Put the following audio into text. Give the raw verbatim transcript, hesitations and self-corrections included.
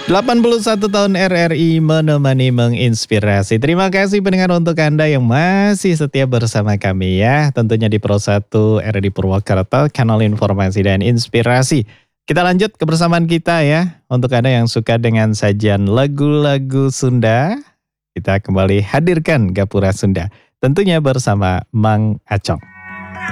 delapan puluh satu tahun R R I menemani menginspirasi. Terima kasih pendengar untuk Anda yang masih setia bersama kami ya. Tentunya di Pro satu R R I Purwakarta, kanal informasi dan inspirasi. Kita lanjut kebersamaan kita ya. Untuk Anda yang suka dengan sajian lagu-lagu Sunda, kita kembali hadirkan Gapura Sunda. Tentunya bersama Mang Acong.